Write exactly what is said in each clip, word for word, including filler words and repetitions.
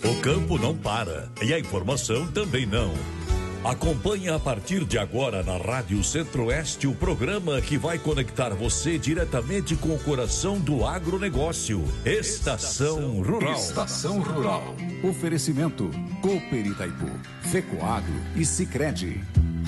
O campo não para e a informação também não. Acompanhe a partir de agora na Rádio Centro-Oeste o programa que vai conectar você diretamente com o coração do agronegócio. Estação Rural. Estação Rural. Oferecimento Cooper Itaipu, Fecoagro e Sicredi.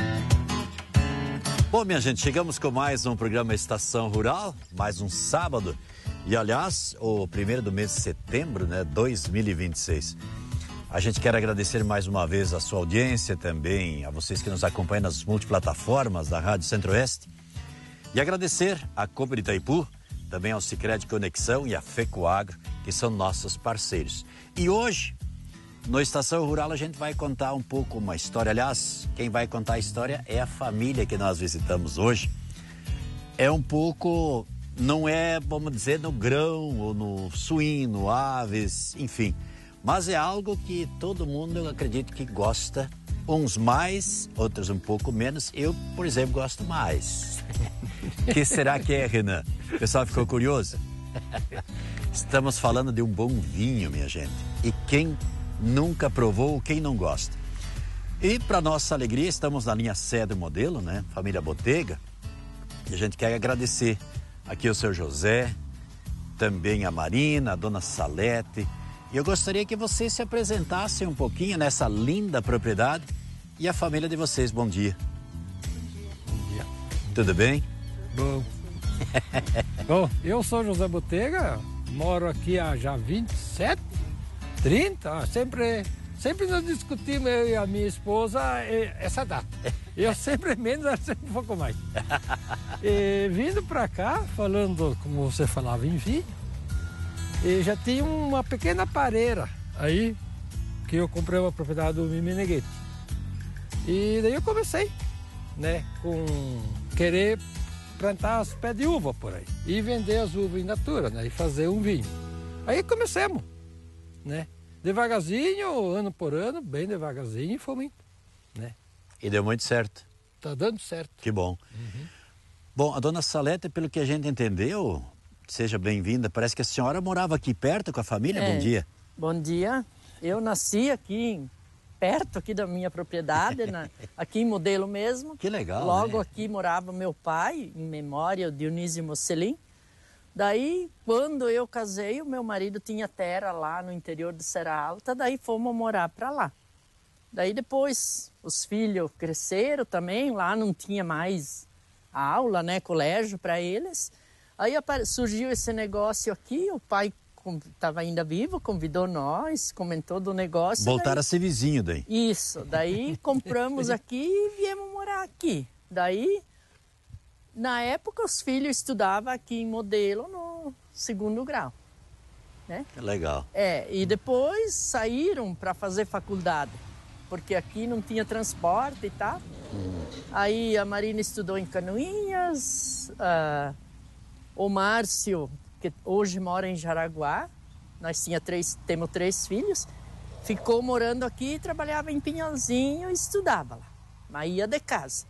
Bom, minha gente, chegamos com mais um programa Estação Rural, mais um sábado. E, aliás, o primeiro do mês de setembro, né, dois mil e vinte e seis. A gente quer agradecer mais uma vez a sua audiência, também a vocês que nos acompanham nas multiplataformas da Rádio Centro-Oeste. E agradecer a Cooper Itaipu, também ao Sicredi Conexão e a Fecoagro, que são nossos parceiros. E hoje, no Estação Rural, a gente vai contar um pouco uma história. Aliás, quem vai contar a história é a família que nós visitamos hoje. É um pouco... Não é, vamos dizer, no grão ou no suíno, aves, enfim. Mas é algo que todo mundo, eu acredito que gosta. Uns mais, outros um pouco menos. Eu, por exemplo, gosto mais. O que será que é, Renan? O pessoal ficou curioso? Estamos falando de um bom vinho, minha gente. E quem nunca provou, quem não gosta? E, para nossa alegria, estamos na linha Cedro Modelo, né? Família Botega. E a gente quer agradecer aqui o seu José, também a Marina, a dona Salete. E eu gostaria que vocês se apresentassem um pouquinho nessa linda propriedade e a família de vocês. Bom dia. Bom dia. Tudo bem? Bom. Bom, eu sou José Botega, moro aqui há já vinte e sete, trinta, sempre, sempre nós discutimos, eu e a minha esposa, essa data. Eu sempre menos, ela sempre um pouco mais. E, vindo para cá, falando, como você falava, em vinho, e já tinha uma pequena pareira aí, que eu comprei uma propriedade do Mimeneguete. E daí eu comecei, né, com querer plantar os pés de uva por aí. E vender as uvas in natura, né, e fazer um vinho. Aí começamos, né, devagarzinho, ano por ano, bem devagarzinho, e fomos indo, né. E deu muito certo. Tá dando certo. Que bom. Uhum. Bom, a dona Salete, pelo que a gente entendeu, seja bem-vinda. Parece que a senhora morava aqui perto com a família. É, bom dia. Bom dia. Eu nasci aqui, perto aqui da minha propriedade, na, aqui em Modelo mesmo. Que legal, Logo né? aqui morava meu pai, em memória, o Dionísio Mocelin. Daí, quando eu casei, o meu marido tinha terra lá no interior de Serra Alta, daí fomos morar para lá. Daí depois os filhos cresceram também, lá não tinha mais aula, né, colégio para eles. Aí surgiu esse negócio aqui, o pai estava ainda vivo, convidou nós, comentou do negócio. Voltaram daí... a ser vizinho daí. Isso, daí compramos aqui e viemos morar aqui. Daí, na época, os filhos estudavam aqui em Modelo no segundo grau. Né? Legal. É, e depois saíram para fazer faculdade, porque aqui não tinha transporte e tal. Hum. Aí a Marina estudou em Canoinhas, uh, o Márcio, que hoje mora em Jaraguá, nós tinha três, temos três filhos, ficou morando aqui, trabalhava em Pinhalzinho e estudava lá, mas ia de casa.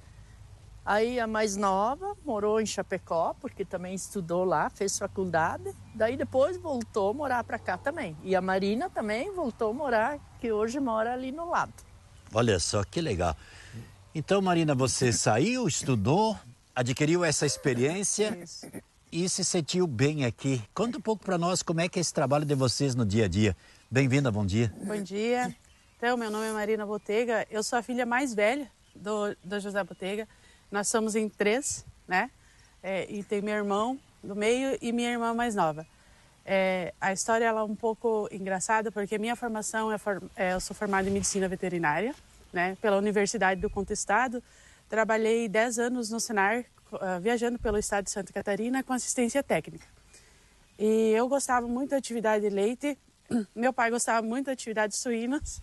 Aí a mais nova morou em Chapecó, porque também estudou lá, fez faculdade. Daí depois voltou a morar para cá também. E a Marina também voltou a morar, que hoje mora ali no lado. Olha só, que legal. Então, Marina, você saiu, estudou, adquiriu essa experiência Isso. e se sentiu bem aqui. Conta um pouco para nós como é que é esse trabalho de vocês no dia a dia. Bem-vinda, bom dia. Bom dia. Então, meu nome é Marina Botega, eu sou a filha mais velha do, do José Botega. Nós somos em três, né? É, e tem meu irmão do meio e minha irmã mais nova. É, a história ela é um pouco engraçada porque minha formação é, for, é eu sou formada em medicina veterinária, né? Pela Universidade do Contestado. Trabalhei dez anos no Senar, uh, viajando pelo estado de Santa Catarina com assistência técnica. E eu gostava muito da atividade de leite. Meu pai gostava muito da atividade de suínos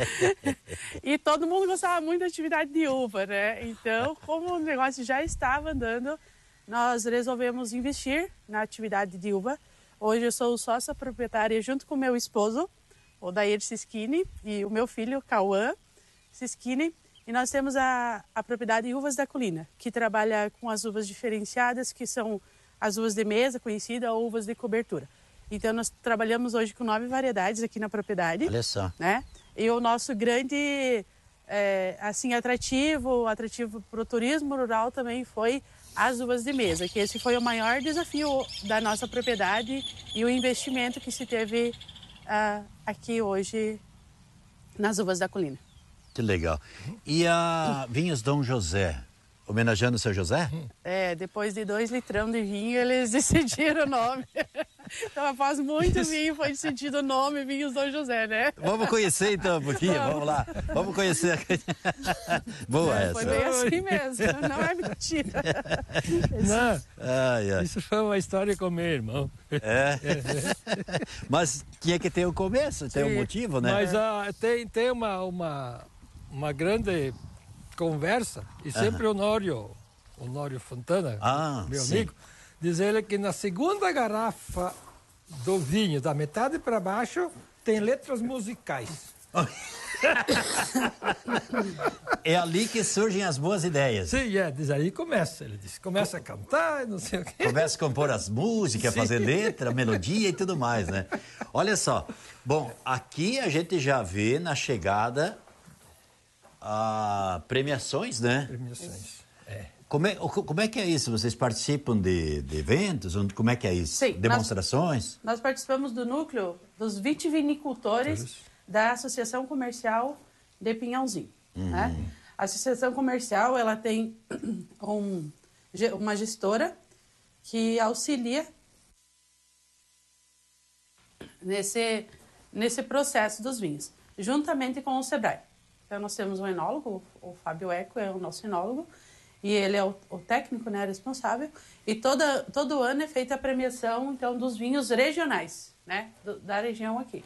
e todo mundo gostava muito da atividade de uva, né? Então, como o negócio já estava andando, nós resolvemos investir na atividade de uva. Hoje eu sou sócia proprietária junto com meu esposo, o Dair Siskini, e o meu filho, Cauã Siskini. E nós temos a, a propriedade Uvas da Colina, que trabalha com as uvas diferenciadas, que são as uvas de mesa, conhecida, ou uvas de cobertura. Então, nós trabalhamos hoje com nove variedades aqui na propriedade. Olha só. Né? E o nosso grande é, assim, atrativo, atrativo para o turismo rural também foi as uvas de mesa, que esse foi o maior desafio da nossa propriedade e o investimento que se teve uh, aqui hoje nas uvas da colina. Que legal. E a Vinhos Dom José, homenageando o seu José? É, depois de dois litrão de vinho, eles decidiram o nome. Então, após muito vinho, foi decidido o nome Vinhos Dom José, né? Vamos conhecer então um pouquinho, vamos, vamos lá. Vamos conhecer. Boa é, essa. Foi bem assim mesmo, não é mentira. Não, ai, ai. Isso foi uma história com meu irmão. É? Mas tinha que ter o um começo, tem um motivo, né? Mas uh, tem, tem uma, uma, uma grande conversa, e sempre uh-huh. o Nório, o Nório Fontana, ah, meu sim. amigo, diz ele que na segunda garrafa do vinho, da metade para baixo, tem letras musicais. É ali que surgem as boas ideias. Sim, é, diz aí começa, ele diz, começa a cantar, não sei o quê. Começa a compor as músicas, Sim. fazer letra, melodia e tudo mais, né? Olha só, bom, aqui a gente já vê na chegada a premiações, né? Premiações, é. Como é, como é que é isso? Vocês participam de, de eventos? Como é que é isso? Sim, demonstrações? Nós, nós participamos do núcleo dos vitivinicultores Todos. da Associação Comercial de Pinhalzinho. Uhum. Né? A Associação Comercial ela tem um, uma gestora que auxilia nesse, nesse processo dos vinhos, juntamente com o Sebrae. Então, nós temos um enólogo, o Fábio Eco é o nosso enólogo, e ele é o, o técnico, né, responsável. E toda, todo ano é feita a premiação, então, dos vinhos regionais, né, do, da região aqui.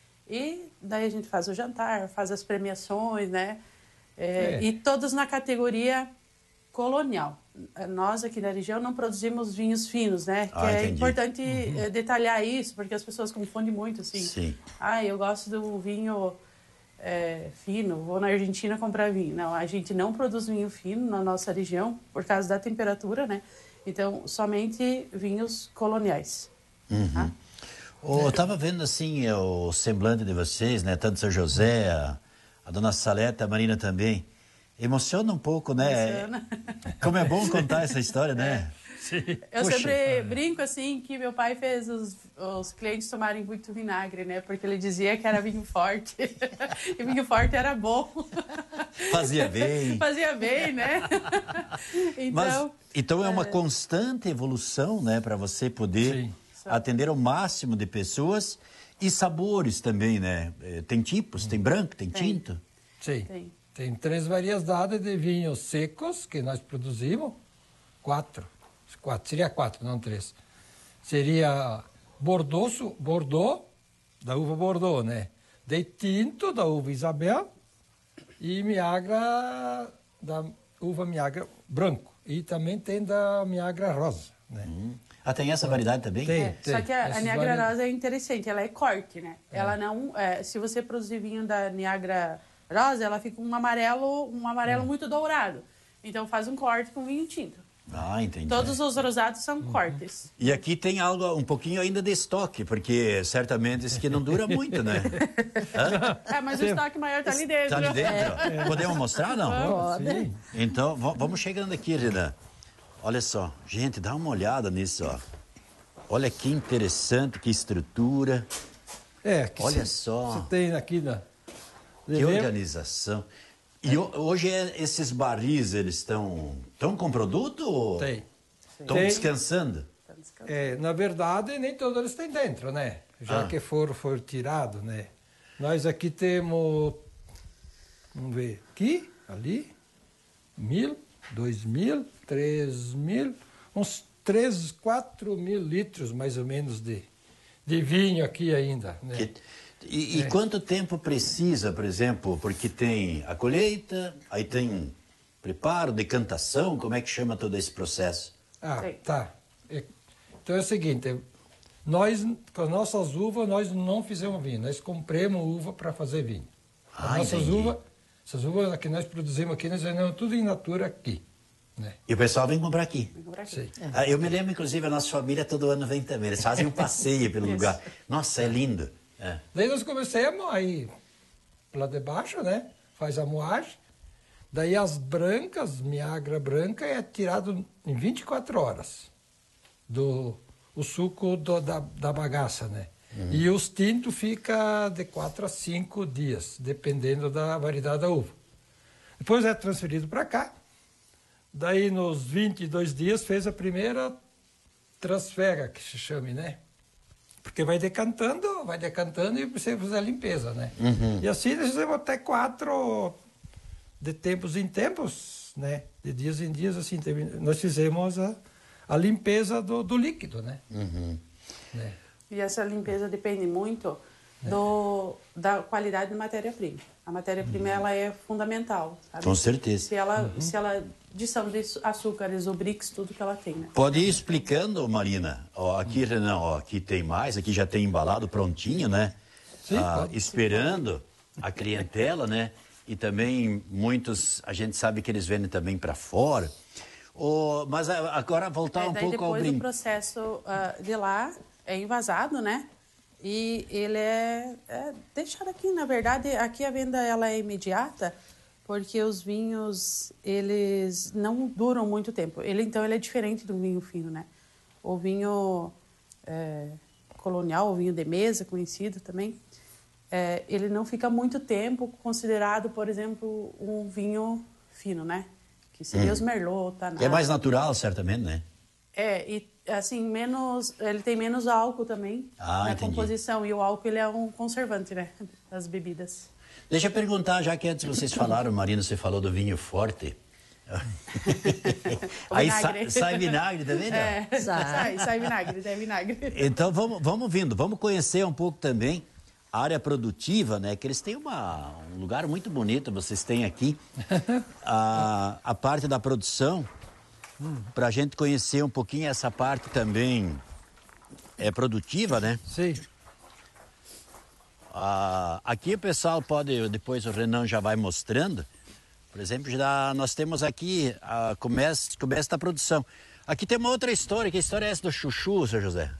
E daí a gente faz o jantar, faz as premiações, né, é, é. e todos na categoria colonial. Nós aqui da região não produzimos vinhos finos, né, que ah, é entendi. importante uhum. detalhar isso, porque as pessoas confundem muito, assim. Sim. Ah, eu gosto do vinho... É, fino, vou na Argentina comprar vinho. Não, a gente não produz vinho fino na nossa região por causa da temperatura, né? Então, somente vinhos coloniais. Uhum. Tá? Oh, eu estava vendo assim o semblante de vocês, né? Tanto o seu José, a, a dona Saleta, a Marina também. Emociona um pouco, né? Emociona. Como é bom contar essa história, né? Sim. Eu Poxa. sempre brinco assim que meu pai fez os, os clientes tomarem muito vinagre, né? Porque ele dizia que era vinho forte. E vinho forte era bom. Fazia bem. Fazia bem, né? Então, Mas, então é uma é... constante evolução, né? Para você poder Sim. atender ao máximo de pessoas e sabores também, né? Tem tipos, hum. tem branco, tem, tem. tinto. Sim. Tem. Tem três variedades de vinhos secos que nós produzimos. Quatro. Quatro, seria quatro, não três. Seria Bordeaux, Bordeaux, da uva Bordeaux, né? De tinto, da uva Isabel, e Miagra, da uva Miagra branco. E também tem da Miagra rosa, né? Hum. Ah, tem essa variedade também? Tem, é, tem. Só que a, a Niagara variedades... rosa é interessante, ela é corte, né? É. Ela não, é, se você produzir vinho da Niagara rosa, ela fica um amarelo, um amarelo é. muito dourado. Então faz um corte com vinho tinto. Ah, entendi. Todos os rosados são uhum. cortes. E aqui tem algo, um pouquinho ainda de estoque, porque certamente isso que não dura muito, né? É, mas Sim. o estoque maior está ali dentro. Está ali dentro? É. Podemos mostrar, não? Pode. Sim. Então, vamos chegando aqui, Rina. Olha só, gente, dá uma olhada nisso, ó. Olha que interessante, que estrutura. É, que Olha se, só. Você tem aqui na... Que organização. E hoje esses barris, eles estão estão com produto ou tem. estão descansando? É, na verdade, nem todos eles têm dentro, né? Já ah. que foram, foram tirados, né? Nós aqui temos, vamos ver, aqui, ali, mil, dois mil, três mil, uns três, quatro mil litros, mais ou menos, de, de vinho aqui ainda, né? Que... E, e é. quanto tempo precisa, por exemplo, porque tem a colheita, aí tem preparo, decantação, como é que chama todo esse processo? Ah, Sim. tá. Então é o seguinte, nós, com as nossas uvas, nós não fizemos vinho, nós compramos uva para fazer vinho. As ah, nossas entendi. uvas, essas uvas que nós produzimos aqui, nós vendemos tudo em natura aqui. né? E o pessoal vem comprar aqui. Vem comprar aqui. Sim. Ah, eu me lembro, inclusive, a nossa família todo ano vem também. Eles fazem um passeio pelo lugar. Nossa, é lindo. É. Daí nós começamos aí lá de baixo, né? Faz a moagem. Daí as brancas, miagra branca, é tirado em vinte e quatro horas do o suco do, da, da bagaça, né? Uhum. E os tintos fica de quatro a cinco dias, dependendo da variedade da uva. Depois é transferido para cá. Daí nos vinte e dois dias fez a primeira transfera, que se chame, né? Porque vai decantando, vai decantando e você fazer a limpeza, né? Uhum. E assim nós fizemos até quatro, de tempos em tempos, né? De dias em dias, assim, nós fizemos a, a limpeza do, do líquido, né? Uhum. né? E essa limpeza depende muito do, da qualidade da matéria-prima. A matéria-prima, uhum. ela é fundamental, sabe? Com certeza. Se ela, uhum. se ela adição de açúcares, o brix, tudo que ela tem, né? Pode ir explicando, Marina. Ó, aqui, Renan, ó, aqui tem mais, aqui já tem embalado prontinho, né? Sim, ah, esperando a clientela, né? E também muitos, a gente sabe que eles vendem também para fora. Oh, mas agora voltar é, um daí pouco ao depois brinco. o processo uh, de lá é envasado, né? E ele é, é deixado aqui, na verdade, aqui a venda ela é imediata, porque os vinhos, eles não duram muito tempo. Ele, então, ele é diferente do vinho fino, né? O vinho é, colonial, o vinho de mesa, conhecido também, é, ele não fica muito tempo considerado, por exemplo, um vinho fino, né? Que seria hum. os Merlot, Tanat. É mais natural, certamente, né? É, e assim, menos, ele tem menos álcool também ah, na entendi. composição. E o álcool, ele é um conservante, né? Das bebidas. Deixa eu perguntar, já que antes vocês falaram, Marina, você falou do vinho forte. Aí sai, sai vinagre também, não? É, sai, sai vinagre, é vinagre. Então vamos, vamos vindo, vamos conhecer um pouco também a área produtiva, né? Que eles têm uma, um lugar muito bonito, vocês têm aqui a, a parte da produção, para a gente conhecer um pouquinho essa parte também é produtiva, né? Sim. Ah, aqui o pessoal pode, depois o Renan já vai mostrando, por exemplo, já nós temos aqui a começa, começa da produção. Aqui tem uma outra história, que história é essa do chuchu, seu José?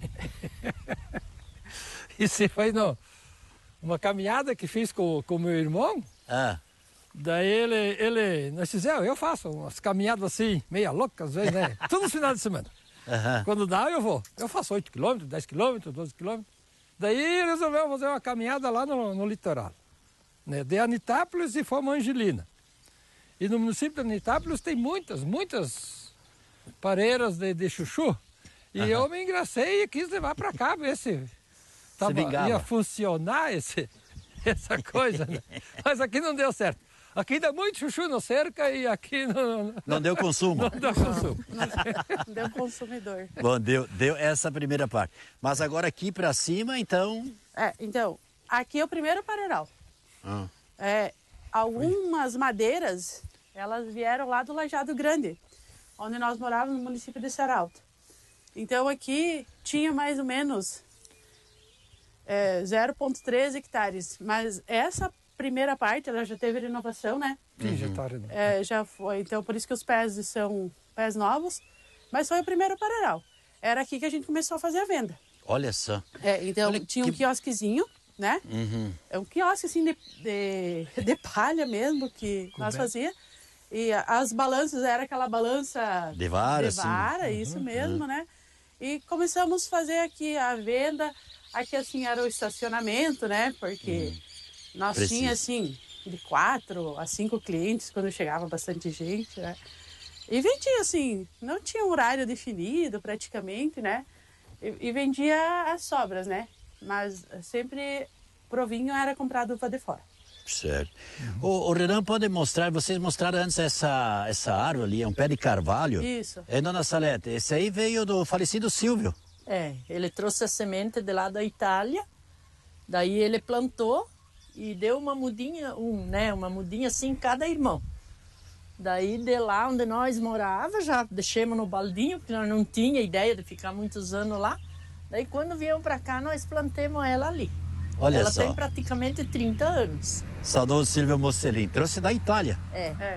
Isso foi no, uma caminhada que fiz com o meu irmão. Ah. Daí ele, ele, nós fizemos, eu faço umas caminhadas assim, meia loucas, às vezes, né? Todos os finais de semana. Uhum. Quando dá, eu vou. Eu faço oito quilômetros, dez quilômetros, doze quilômetros. Daí resolveu fazer uma caminhada lá no, no litoral, né? De Anitápolis e fomos a Angelina. E no município de Anitápolis tem muitas, muitas pareiras de, de chuchu. E uhum. eu me engracei e quis levar para cá, ver se tava, ia funcionar esse, essa coisa, né? Mas aqui não deu certo. Aqui dá muito chuchu no cerca e aqui não... Não deu consumo. Não deu consumo. Não deu consumidor. Bom, deu, deu essa primeira parte. Mas agora aqui para cima, então... É, então, aqui é o primeiro pareiral. Ah. É, algumas madeiras, elas vieram lá do Lajeado Grande, onde nós morávamos no município de Saralto. Então aqui tinha mais ou menos é, zero vírgula três hectares, mas essa primeira parte, ela já teve renovação, né? Sim, já tá renovado. É, já foi, então por isso que os pés são pés novos, mas foi o primeiro pareiral. Era aqui que a gente começou a fazer a venda. Olha só. É, então Olha tinha que... um quiosquezinho, né? Uhum. É um quiosque assim de, de, de palha mesmo que nós fazia. E as balanças, era aquela balança de vara, de vara assim. isso uhum. mesmo, né? E começamos a fazer aqui a venda. Aqui assim era o estacionamento, né? Porque... Uhum. Nós Preciso. Tinha, assim, de quatro a cinco clientes quando chegava bastante gente, né? E vendia, assim, não tinha um horário definido praticamente, né? E, e vendia as sobras, né? Mas sempre pro vinho era comprado uva de fora. Certo. Uhum. O, o Renan pode mostrar, vocês mostraram antes essa, essa árvore ali, é um pé de carvalho. Isso. É, dona Salete, esse aí veio do falecido Silvio. É, ele trouxe a semente de lá da Itália, daí ele plantou, e deu uma mudinha, um, né, uma mudinha assim em cada irmão. Daí de lá onde nós morávamos, já deixamos no baldinho, porque nós não tinha ideia de ficar muitos anos lá. Daí quando viemos para cá, nós plantamos ela ali. Olha ela só. tem praticamente trinta anos. Saudoso Silvio Mocelin, trouxe da Itália. É, é.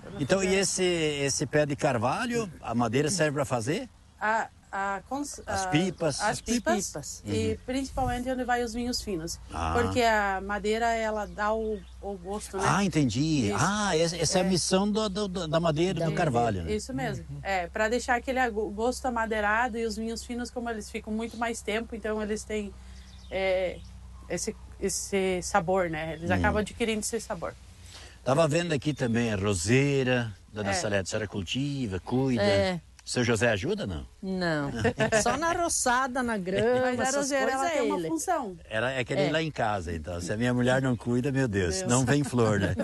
Então, e esse, esse pé de carvalho, a madeira serve para fazer? A, a, cons, As a, pipas. As pipas, pipas. e principalmente onde vai os vinhos finos. Ah. Porque a madeira, ela dá o, o gosto, né? Ah, entendi. Isso. Ah, essa, essa é. é a missão do, do, do, da madeira do carvalho. Né? Isso mesmo. É, para deixar aquele gosto amadeirado e os vinhos finos, como eles ficam muito mais tempo, então eles têm é, esse, esse sabor, né? Eles hum. acabam adquirindo esse sabor. Tava vendo aqui também a roseira, dona É. Salete, a senhora cultiva, cuida. É. O seu José ajuda, não? Não, só na roçada, na grama, Mas a essas roseira, ela coisas tem é uma ele. função. Era, é que ele É. lá em casa, então. Se a minha mulher não cuida, meu Deus, Deus. não vem flor, né?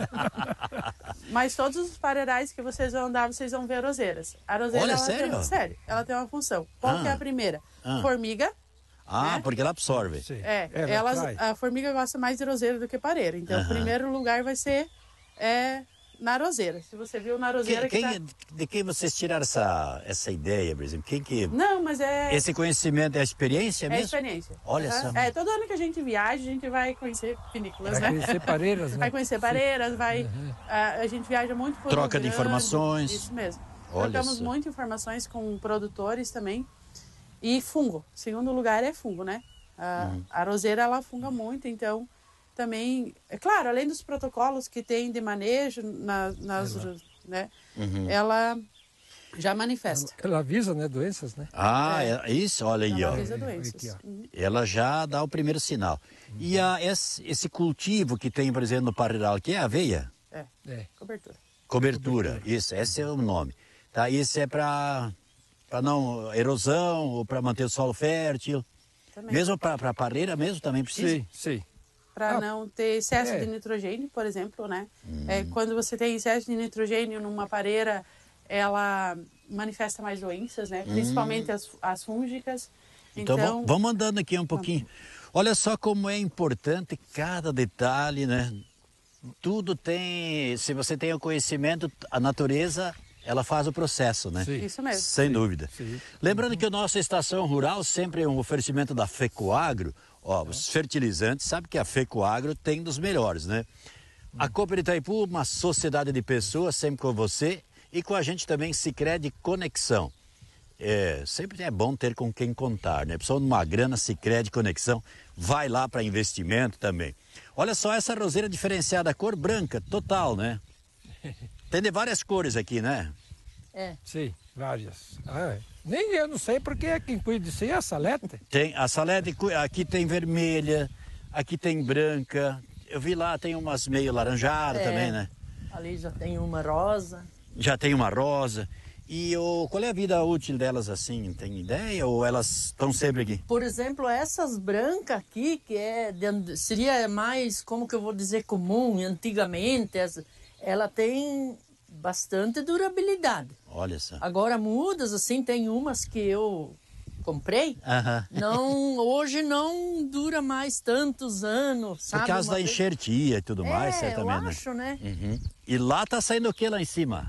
Mas todos os pareirais que vocês vão andar, vocês vão ver roseiras. A roseira, Olha, ela sério? Tem, sério, ela tem uma função. Qual Ah. que é a primeira? Ah. Formiga. Ah, Né? porque ela absorve. Sim. É, Ela elas, atrai. a formiga gosta mais de roseira do que pareira. Então, Aham. o primeiro lugar vai ser é, na roseira. Se você viu na roseira Quem, que quem- tá... De quem vocês tiraram essa, essa ideia, por exemplo? Quem que... Não, mas é... Esse conhecimento é a experiência É mesmo? experiência. Olha Aham. só. É, todo ano que a gente viaja, a gente vai conhecer vinícolas, Vai né? conhecer pareiras, né? Vai conhecer pareiras, vai... A, a gente viaja muito por Troca Rio de Grande, informações. Isso mesmo. Olha Trocamos só. muitas informações com produtores também. E fungo. Segundo lugar é fungo, né? A, Uhum. a roseira, ela funga muito, então... Também, é claro, além dos protocolos que tem de manejo na, nas, né, Uhum. ela já manifesta. Ela avisa, né, doenças, né? Ah, é. Isso, olha aí, Ela ó. avisa Aqui, doenças. ó. Uhum. Ela já dá o primeiro sinal. E a, esse, esse cultivo que tem, por exemplo, no parreiral, que é a aveia? É, É. cobertura. Cobertura, isso, esse é o nome. Tá, isso é para para não erosão ou para manter o solo fértil. Também. Mesmo para parreira mesmo também precisa. Sim, sim. Para Ah, não ter excesso é. de nitrogênio, por exemplo, né? Hum. É, quando você tem excesso de nitrogênio numa pareira, ela manifesta mais doenças, né? Principalmente as, as fúngicas. Então, Então, vamos, vamos andando aqui um pouquinho. Olha só como é importante cada detalhe, né? Tudo tem, se você tem o conhecimento, a natureza, ela faz o processo, né? Sim. isso mesmo. Sem dúvida. sim. Lembrando que a nossa estação rural sempre é um oferecimento da Fecoagro. Ó, os fertilizantes, sabe que a Fecoagro tem dos melhores, né? A Cooper Itaipu, uma sociedade de pessoas, sempre com você. E com a gente também, Sicredi Conexão. É, sempre é bom ter com quem contar, né? Pessoal, numa grana, Sicredi Conexão, vai lá para investimento também. Olha só essa roseira diferenciada, cor branca, total, né? Tem de várias cores aqui, né? É. Sim, várias. Ah, nem eu não sei porque é quem cuida disso aí é a Salete. Tem a salete, aqui tem vermelha, aqui tem branca. Eu vi lá, tem umas meio laranjadas É. também, né? Ali já tem uma rosa. Já tem uma rosa. E o, qual é a vida útil delas assim? Tem ideia? Ou elas estão sempre aqui? Por exemplo, essas brancas aqui, que é de- seria mais, como que eu vou dizer, comum, antigamente, essa- ela tem bastante durabilidade. Olha só. Agora, mudas, assim, tem umas que eu comprei, Aham. não, hoje não dura mais tantos anos, Por sabe? causa Uma da vez- enxertia e tudo mais, É, eu certamente, acho, né? né? Uhum. E lá tá saindo o que lá em cima?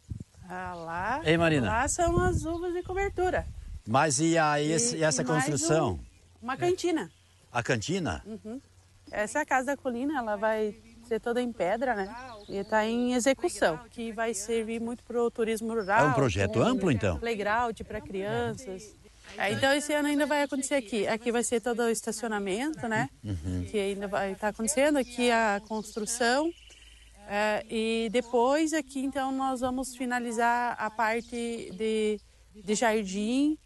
Ah, lá, Ei, Marina. lá são as uvas de cobertura. Mas e, a, esse, E- e essa e mais construção? um- uma cantina. A cantina? Essa é a casa da colina, ela vai ser toda em pedra, né? E está em execução, que vai servir muito para o turismo rural. É um projeto com amplo, então? Playground para crianças. É, então esse ano ainda vai acontecer aqui. Aqui vai ser todo o estacionamento, né? Que ainda vai estar acontecendo. Aqui a construção. É, e depois aqui então nós vamos finalizar a parte de, de jardim.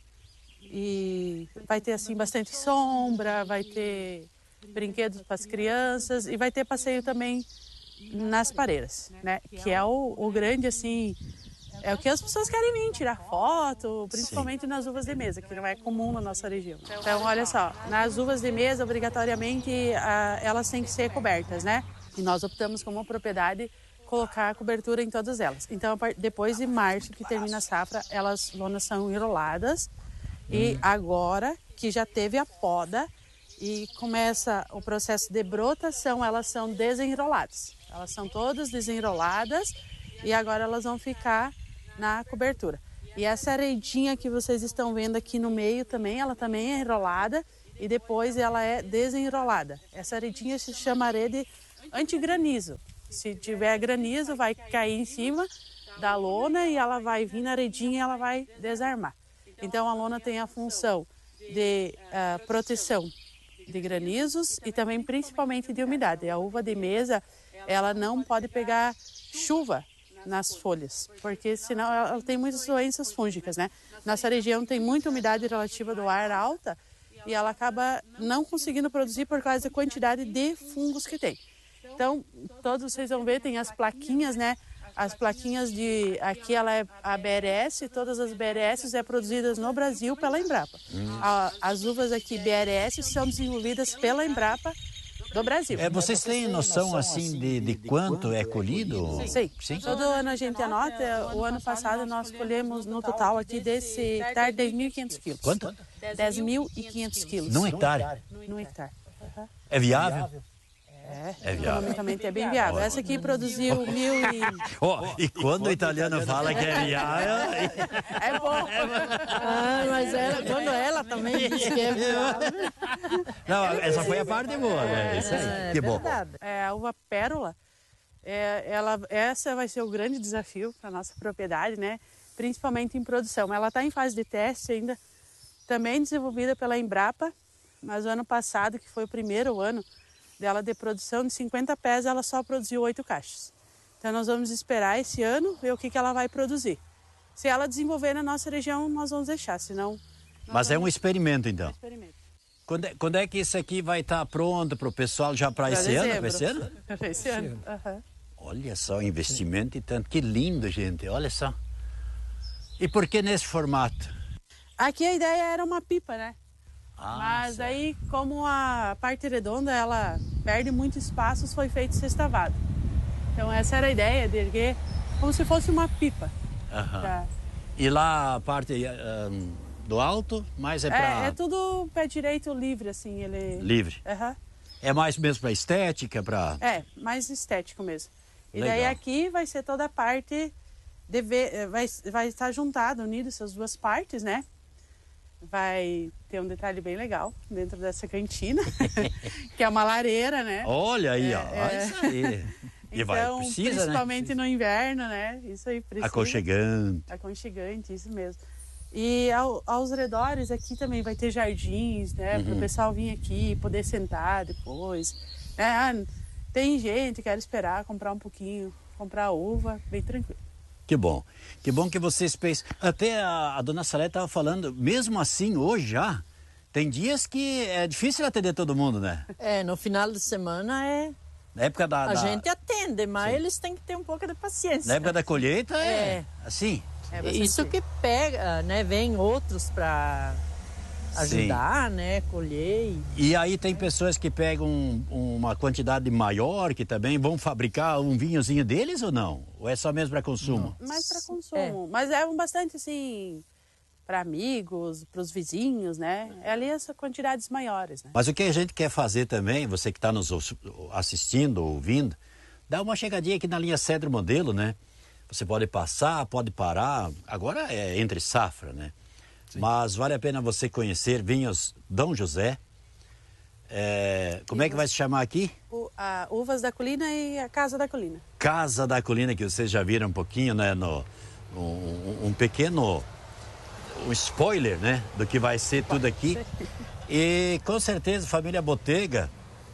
E vai ter assim bastante sombra, vai ter brinquedos para as crianças e vai ter passeio também nas pareiras, né? Que é o, o grande assim, é o que as pessoas querem vir, tirar foto, principalmente nas uvas de mesa, que não é comum na nossa região. Então, olha só, nas uvas de mesa, obrigatoriamente, a, elas têm que ser cobertas, né? E nós optamos como propriedade colocar a cobertura em todas elas. Então, a par- depois de março, que termina a safra, elas lonas são enroladas. E agora que já teve a poda e começa o processo de brotação, elas são desenroladas. Elas são todas desenroladas e agora elas vão ficar na cobertura. E essa redinha que vocês estão vendo aqui no meio também, ela também é enrolada e depois ela é desenrolada. Essa redinha se chama rede antigranizo. Se tiver granizo, vai cair em cima, da lona e ela vai vir na redinha e ela vai desarmar. Então a lona tem a função de uh, proteção de granizos e também principalmente de umidade. A uva de mesa, ela não pode pegar chuva nas folhas, porque senão ela tem muitas doenças fúngicas, né? Nossa região tem muita umidade relativa do ar alta e ela acaba não conseguindo produzir por causa da quantidade de fungos que tem. Então, todos vocês vão ver, tem as plaquinhas, né? As plaquinhas de... Aqui ela é a B R S, todas as B R S é produzidas no Brasil pela Embrapa. Hum. A, as uvas aqui B R S são desenvolvidas pela Embrapa do Brasil. É, vocês têm noção, assim, de, de quanto é colhido? Sim. Sim. Todo ano a gente anota. O ano passado nós colhemos no total aqui desse hectare dez mil e quinhentos quilos. Quanto? dez mil e quinhentos quilos. Num hectare? Num hectare. Uhum. É viável? É, é viável. Economicamente é bem viável. Essa aqui produziu mil e... Oh, e quando o italiano fala que é viável... É bom. Ah, mas ela, quando ela também diz que é viável... Não, essa foi a parte boa, né? Isso aí, é, que é bom. Verdade. É, a uva pérola, é, ela, essa vai ser o grande desafio para a nossa propriedade, né? Principalmente em produção. Ela está em fase de teste ainda, também desenvolvida pela Embrapa, mas o ano passado, que foi o primeiro ano dela de produção, de cinquenta pés, ela só produziu oito caixas. Então nós vamos esperar esse ano, ver o que, que ela vai produzir. Se ela desenvolver na nossa região, nós vamos deixar, senão... Mas é um experimento, então? É um experimento. Quando é, quando é que isso aqui vai estar pronto para o pessoal já para esse ano? Para esse ano? Para esse ano. Uhum. Olha só, investimento e tanto. Que lindo, gente. Olha só. E por que nesse formato? Aqui a ideia era uma pipa, né? Ah, Mas certo. aí, como a parte redonda, ela perde muito espaço, foi feito sextavado. Então essa era a ideia, de erguer como se fosse uma pipa. Uhum. Pra... E lá a parte um, do alto, mais é para... É, é tudo pé direito livre, assim, ele... Livre. Uhum. É mais mesmo para estética, para... É, mais estético mesmo. E Legal. daí aqui vai ser toda a parte, de ver, vai, vai estar juntado, unido essas duas partes, né? Vai ter um detalhe bem legal dentro dessa cantina, que é uma lareira, né? Olha aí, é, ó. É... Isso aí. E então, vai, precisa, principalmente né? no inverno, né? Isso aí precisa. Aconchegante. Aconchegante, isso mesmo. E ao, aos redores aqui também vai ter jardins, né? Uhum. Para o pessoal vir aqui, poder sentar depois. Né? Ah, tem gente que quer esperar, comprar um pouquinho, comprar uva, bem tranquilo. Que bom. Que bom que vocês pensam. Até a, a dona Salete estava falando, mesmo assim, hoje já, tem dias que é difícil atender todo mundo, né? É, no final de semana é... Na época da... A da... gente atende, mas Sim. eles têm que ter um pouco de paciência. Na época da colheita é, É. assim. É Isso que pega, né? Vem outros para ajudar, Sim. né? Colher. E... e aí tem pessoas que pegam um, uma quantidade maior, que também vão fabricar um vinhozinho deles ou não? Ou é só mesmo para consumo? Não. Mais para consumo. É. Mas levam bastante, assim, para amigos, para os vizinhos, né? É ali essas quantidades maiores, né? Mas o que a gente quer fazer também, você que está nos assistindo, ouvindo, dá uma chegadinha aqui na linha Cedro Modelo, né? Você pode passar, pode parar. Agora é entre safra, né? Sim. Mas vale a pena você conhecer Vinhos Dom José. É, como é que vai se chamar aqui? O, a Uvas da Colina e a Casa da Colina. Casa da Colina, que vocês já viram um pouquinho, né? No, um, um pequeno um spoiler, né? Do que vai ser tudo aqui. E com certeza, família Botega,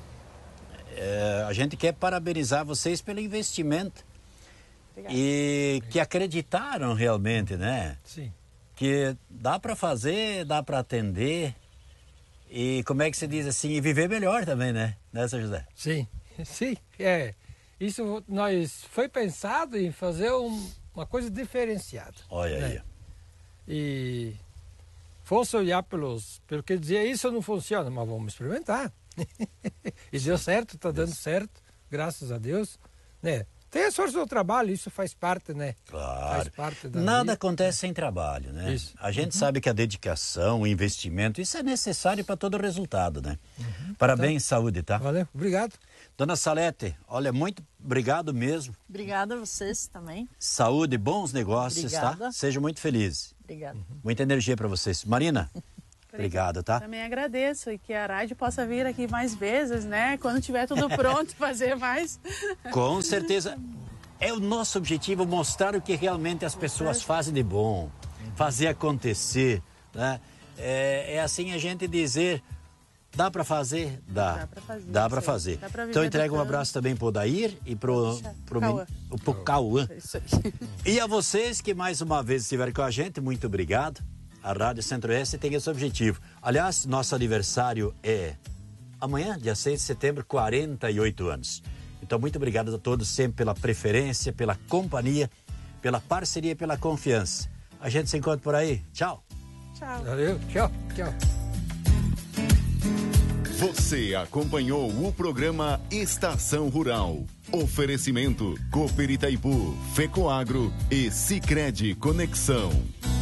é, a gente quer parabenizar vocês pelo investimento. Obrigada. E que acreditaram realmente, né? Sim. Que dá para fazer, dá para atender e como é que se diz assim, e viver melhor também, né? Né, seu José? Sim, sim, é. Isso nós foi pensado em fazer um, uma coisa diferenciada. Olha né? aí. E fosse olhar pelos, pelo que dizia, isso não funciona, mas vamos experimentar. E deu certo, está dando certo, graças a Deus, né? Tem a sorte do trabalho, isso faz parte, né? Claro. Faz parte da Nada vida. acontece sem trabalho, né? Isso. A gente Uhum. sabe que a dedicação, o investimento, isso é necessário para todo resultado, né? Uhum. Parabéns, tá. Saúde, tá? Valeu, obrigado. Dona Salete, olha, muito obrigado mesmo. Obrigada a vocês também. Saúde, bons negócios, Obrigada. tá? Sejam muito felizes. Obrigada. Uhum. Muita energia para vocês. Marina, obrigado, tá? Também agradeço e que a rádio possa vir aqui mais vezes, né? Quando tiver tudo pronto, fazer mais. Com certeza. é o nosso objetivo mostrar o que realmente as pessoas fazem de bom, fazer acontecer, né? É, é assim a gente dizer, dá para fazer? Dá. Dá para fazer. Dá para fazer. Dá pra então entrega um abraço também pro Odair e pro, pro, Cauã. Pro, pro Cauã. E a vocês que mais uma vez estiveram com a gente, muito obrigado. A Rádio Centro-Oeste tem esse objetivo. Aliás, nosso aniversário é amanhã, dia seis de setembro, quarenta e oito anos. Então, muito obrigado a todos sempre pela preferência, pela companhia, pela parceria e pela confiança. A gente se encontra por aí. Tchau. Tchau. Valeu. Tchau. Tchau. Você acompanhou o programa Estação Rural. Oferecimento Cooper Itaipu, Fecoagro e Sicredi Conexão.